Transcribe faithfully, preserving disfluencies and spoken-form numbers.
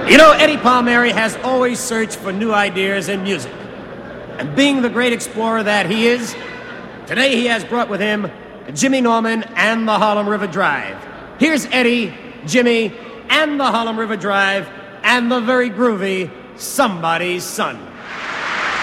You know, Eddie Palmieri has always searched for new ideas in music. And being the great explorer that he is, today he has brought with him Jimmy Norman and the Harlem River Drive. Here's Eddie, Jimmy, and the Harlem River Drive, and the very groovy Somebody's Son.